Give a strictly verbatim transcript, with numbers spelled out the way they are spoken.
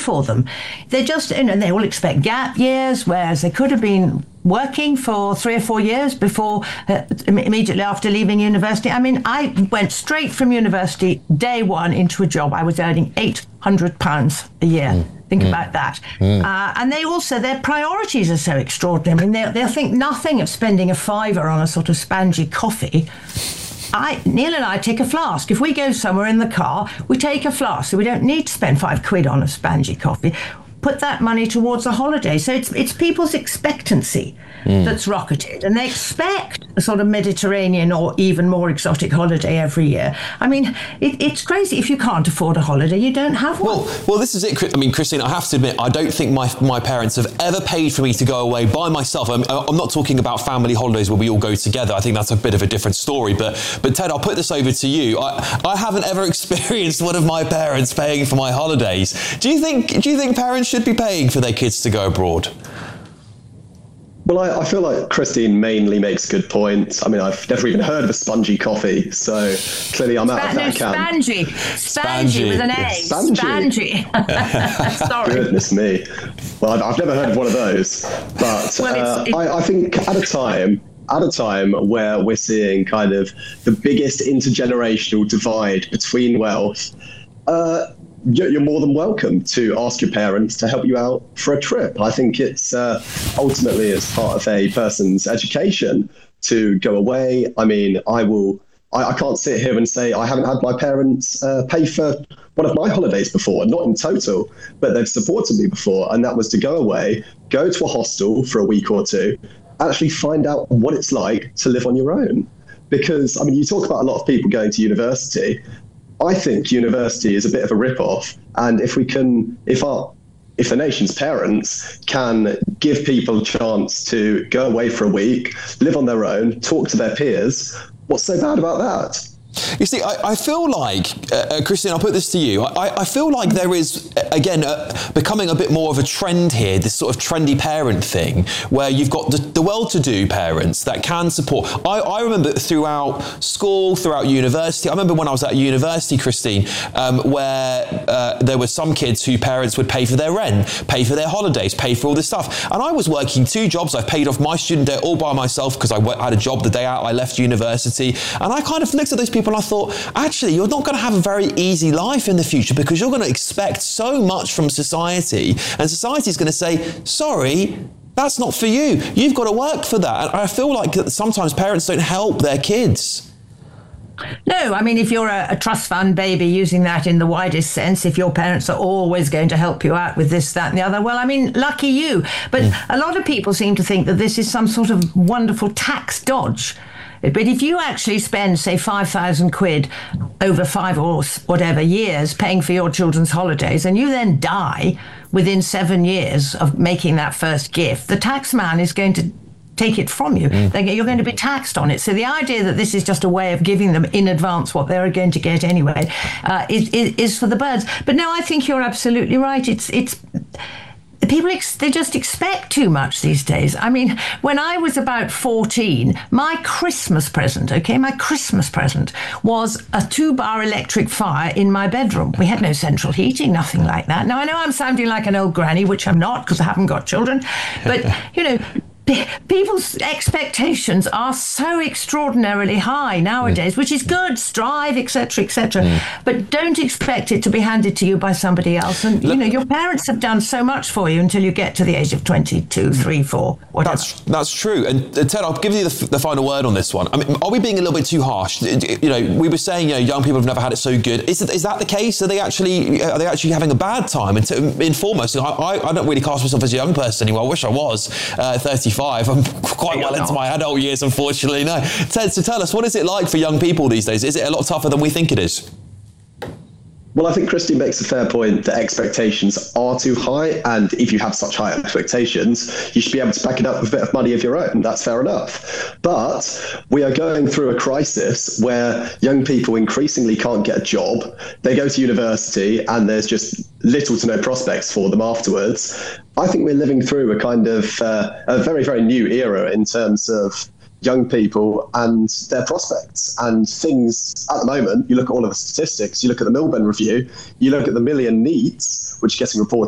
for them. They just, you know, they all expect gap years, whereas they could have been working for three or four years before, uh, immediately after leaving university. I mean, I went straight from university, day one, into a job. I was earning eight hundred pounds a year. Mm. Think mm. about that. Mm. Uh, and they also, their priorities are so extraordinary. I mean, they, they'll think nothing of spending a fiver on a sort of spangy coffee. I, Neil and I take a flask. If we go somewhere in the car, we take a flask. So we don't need to spend five quid on a spangy coffee. Put that money towards a holiday. So it's it's people's expectancy mm. that's rocketed, and they expect a sort of Mediterranean or even more exotic holiday every year. I mean, it, it's crazy. If you can't afford a holiday, you don't have one. Well, well, this is it. I mean, Christine, I have to admit, I don't think my my parents have ever paid for me to go away by myself. I'm, I'm not talking about family holidays where we all go together. I think that's a bit of a different story. But but Ted, I'll put this over to you. I I haven't ever experienced one of my parents paying for my holidays. Do you think Do you think parents should be paying for their kids to go abroad? Well, I, I feel like Christine mainly makes good points. I mean, I've never even heard of a spongy coffee, so clearly I'm out Sp- of that no, camp. Spangy. Spangy with an A. Spangy. Spangy. Sorry. Goodness me. Well, I've, I've never heard of one of those. But well, uh, it's, it's... I, I think at a time, at a time where we're seeing kind of the biggest intergenerational divide between wealth, uh, you're more than welcome to ask your parents to help you out for a trip. I think it's uh, ultimately it's part of a person's education to go away. I mean, I will. I, I can't sit here and say I haven't had my parents uh, pay for one of my holidays before, not in total, but they've supported me before, and that was to go away, go to a hostel for a week or two, actually find out what it's like to live on your own. Because I mean, you talk about a lot of people going to university. I think university is a bit of a rip-off, and if we can, if our, if the nation's parents can give people a chance to go away for a week, live on their own, talk to their peers, what's so bad about that? You see, I, I feel like, uh, Christine, I'll put this to you. I, I feel like there is, again, uh, becoming a bit more of a trend here, this sort of trendy parent thing, where you've got the, the well-to-do parents that can support. I, I remember throughout school, throughout university, I remember when I was at university, Christine, um, where uh, there were some kids whose parents would pay for their rent, pay for their holidays, pay for all this stuff. And I was working two jobs. I paid off my student debt all by myself because I had a job the day out I left university. And I kind of looked at those people and I thought, actually, you're not going to have a very easy life in the future because you're going to expect so much from society, and society is going to say, sorry, that's not for you. You've got to work for that. And I feel like sometimes parents don't help their kids. No, I mean, if you're a, a trust fund baby, using that in the widest sense, if your parents are always going to help you out with this, that and the other, well, I mean, lucky you. But mm. a lot of people seem to think that this is some sort of wonderful tax dodge. But if you actually spend, say, five thousand quid over five or whatever years paying for your children's holidays, and you then die within seven years of making that first gift, the tax man is going to take it from you. Mm. You're going to be taxed on it. So the idea that this is just a way of giving them in advance what they're going to get anyway uh, is, is, is for the birds. But no, I think you're absolutely right. It's it's... People, ex- they just expect too much these days. I mean, when I was about fourteen, my Christmas present, okay, my Christmas present was a two-bar electric fire in my bedroom. We had no central heating, nothing like that. Now, I know I'm sounding like an old granny, which I'm not because I haven't got children, but, you know, people's expectations are so extraordinarily high nowadays, which is good, strive, et cetera, et cetera. Mm. But don't expect it to be handed to you by somebody else. And, you know, your parents have done so much for you until you get to the age of twenty-two, three, four, whatever. That's, that's true. And uh, Ted, I'll give you the, the final word on this one. I mean, are we being a little bit too harsh? You know, we were saying, you know, young people have never had it so good. Is, is that the case? Are they actually are they actually having a bad time? And to inform us, I, I, I don't really class myself as a young person anymore. I wish I was uh, thirty-five. I'm quite well into my adult years, unfortunately. No. Ted, so tell us, what is it like for young people these days? Is it a lot tougher than we think it is? Well, I think Christine makes a fair point that expectations are too high, and if you have such high expectations, you should be able to back it up with a bit of money of your own. That's fair enough. But we are going through a crisis where young people increasingly can't get a job. They go to university and there's just little to no prospects for them afterwards. I think we're living through a kind of uh, a very, very new era in terms of young people and their prospects and things. At the moment, you look at all of the statistics, you look at the Milburn Review, you look at the million needs, which are getting reported